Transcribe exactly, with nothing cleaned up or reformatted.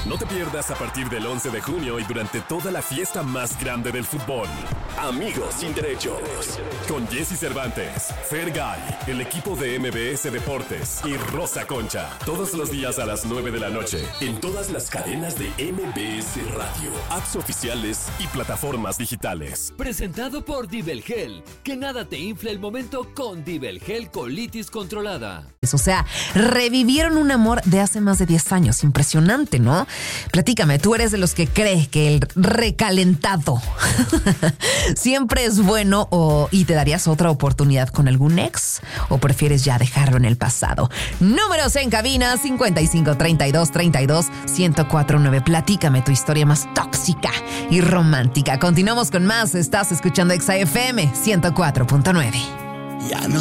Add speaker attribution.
Speaker 1: No te pierdas a partir del once de junio y durante toda la fiesta más grande del fútbol. Amigos sin derechos. Con Jesse Cervantes, Fergay, el equipo de M B S Deportes y Rosa Concha. Todos los días a las nueve de la noche. En todas las cadenas de M B S Radio, apps oficiales y plataformas digitales.
Speaker 2: Presentado por Dibelgel. Que nada te infle el momento con Dibelgel Colitis Controlada.
Speaker 3: O sea, revivieron un amor de hace más de diez años. Impresionante, ¿no? Platícame, ¿tú eres de los que cree que el recalentado siempre es bueno o, y te darías otra oportunidad con algún ex? ¿O prefieres ya dejarlo en el pasado? Números en cabina cincuenta y cinco, treinta y dos, treinta y dos, ciento cuatro nueve. Platícame tu historia más tóxica y romántica. Continuamos con más. Estás escuchando Exa F M ciento cuatro punto nueve.
Speaker 4: Ya no